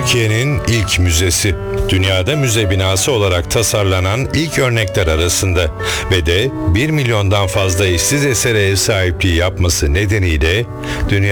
Türkiye'nin ilk müzesi. Dünyada müze binası olarak tasarlanan ilk örnekler arasında ve de 1 milyondan fazla eşsiz esere ev sahipliği yapması nedeniyle dünya